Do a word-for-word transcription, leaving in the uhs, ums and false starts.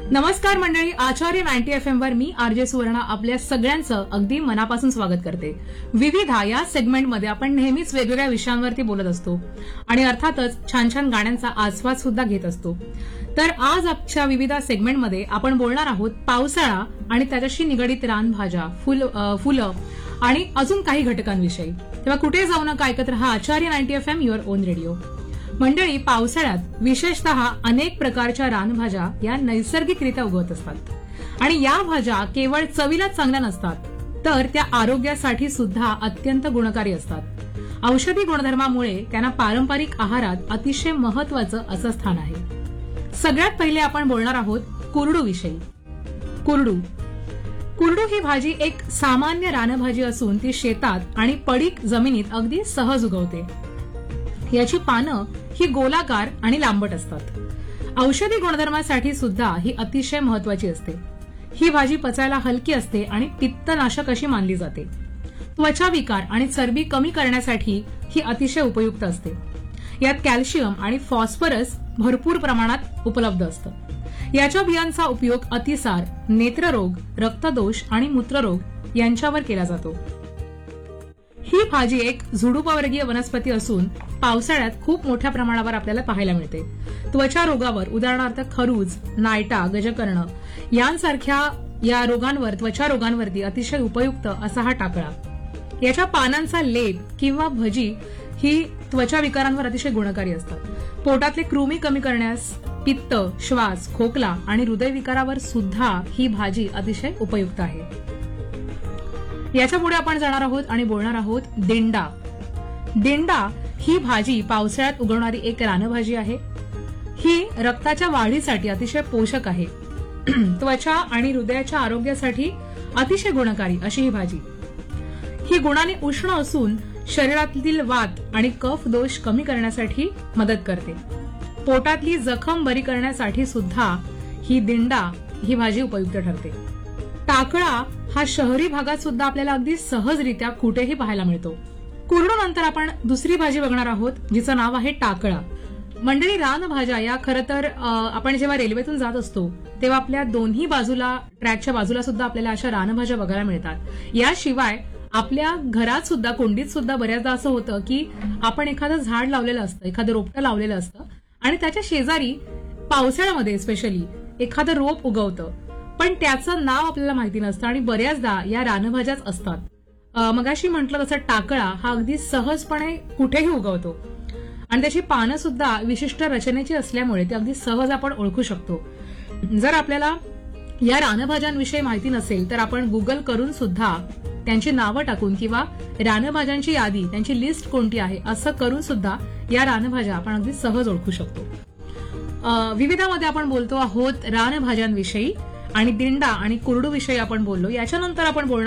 नमस्कार मंडळी, आचार्य ninety F M वर मी आरजे सुवर्णा आपल्या सगळ्यांचं अगदी मनापासून स्वागत करते. विविधा या सेगमेंटमध्ये आपण नेहमीच वेगवेगळ्या विषयांवरती बोलत असतो आणि अर्थातच छान छान गाण्यांचा आस्वाद सुद्धा घेत असतो. तर आज आजच्या विविधा सेगमेंटमध्ये आपण बोलणार आहोत पावसाळा आणि त्याच्याशी निगडित रानभाज्या, फुल फुलं आणि अजून काही घटकांविषयी. तेव्हा कुठे जाऊ नका, ऐकत रहा आचार्य ninety F am your on radio. मंडळी, पावसाळ्यात विशेषतः अनेक प्रकारच्या रानभाज्या या नैसर्गिकरित्या उगवत असतात आणि या भाज्या केवळ चवीलाच चांगल्या नसतात, तर त्या आरोग्यासाठी सुद्धा अत्यंत गुणकारी असतात. औषधी गुणधर्मामुळे त्यांना पारंपरिक आहारात अतिशय महत्वाचं असं स्थान आहे. सगळ्यात पहिले आपण बोलणार आहोत कुरडू विषयी. कुरडू कुरडू ही भाजी एक सामान्य रानभाजी असून ती शेतात आणि पडीक जमिनीत अगदी सहज उगवते. याची पानं ही गोलाकार आणि लांबट असतात. औषधी गुणधर्मासाठी सुद्धा ही अतिशय महत्वाची असते. ही भाजी पचायला हलकी असते आणि पित्तनाशक अशी मानली जाते. त्वचा विकार आणि चरबी कमी करण्यासाठी ही अतिशय उपयुक्त असते. यात कॅल्शियम आणि फॉस्फरस भरपूर प्रमाणात उपलब्ध असतं. याच्या बियांचा उपयोग अतिसार, नेत्ररोग, रक्तदोष आणि मूत्ररोग यांच्यावर केला जातो. ही भाजी एक झुडुपवर्गीय वनस्पती असून पावसाळ्यात खूप मोठ्या प्रमाणावर आपल्याला पाहायला मिळते. त्वचा रोगावर, उदाहरणार्थ खरूज, नायटा, गजकर्ण यांसारख्या या रोगांवर, त्वचा रोगांवरती अतिशय उपयुक्त असा हा टाकळा. याच्या पानांचा लेप किंवा भजी ही त्वचा विकारांवर अतिशय गुणकारी असतात. पोटातले कृमी कमी करण्यास, पित्त, श्वास, खोकला आणि हृदयविकारावर सुद्धा ही भाजी अतिशय उपयुक्त आहे. याच्या पुढे आपण जाणार आहोत आणि बोलणार आहोत दिंडा. दिंडा ही भाजी पावसाळ्यात उगवणारी एक रानभाजी आहे. ही रक्ताच्या वाढीसाठी अतिशय पोषक आहे. त्वचा आणि हृदयाच्या आरोग्यासाठी अतिशय गुणकारी अशी ही भाजी. ही गुणाने उष्ण असून शरीरातील वात आणि कफ दोष कमी करण्यासाठी मदत करते. पोटातली जखम बरी करण्यासाठी सुद्धा ही दिंडा ही भाजी उपयुक्त ठरते. टाकळा हा शहरी भागात सुद्धा आपल्याला अगदी सहजरित्या कुठेही पाहायला मिळतो. कुरडू नंतर आपण दुसरी भाजी बघणार आहोत जिचं नाव आहे टाकळा. मंडळी, रानभाज्या या खरं तर आपण जेव्हा रेल्वेतून जात असतो तेव्हा आपल्या दोन्ही बाजूला, ट्रॅकच्या बाजूला सुद्धा आपल्याला अशा रानभाज्या बघायला मिळतात. याशिवाय आपल्या घरात सुद्धा, कोंडीत सुद्धा बऱ्याचदा असं होतं की आपण एखादं झाड लावलेलं असतं, एखादं रोपटं लावलेलं असतं आणि त्याच्या शेजारी पावसाळ्यामध्ये स्पेशली एखादं रोप उगवतं, पण त्याचं नाव आपल्याला माहिती नसतं आणि बऱ्याचदा या रानभाज्याच असतात. मगाशी म्हटलं तसं टाकळा हा अगदी सहजपणे कुठेही उगवतो आणि त्याची पानं सुद्धा विशिष्ट रचनेची असल्यामुळे ते अगदी सहज आपण ओळखू शकतो. जर आपल्याला या रानभाज्यांविषयी माहिती नसेल तर आपण गुगल करून सुद्धा त्यांची नावं टाकून किंवा रानभाज्यांची यादी, त्यांची लिस्ट कोणती आहे असं करून सुद्धा या रानभाज्या आपण अगदी सहज ओळखू शकतो. विविधामध्ये आपण बोलतो आहोत रानभाज्यांविषयी आणि दिंडा आणि कुरडू विषयी आपण बोललो. याच्यानंतर आपण बोलणार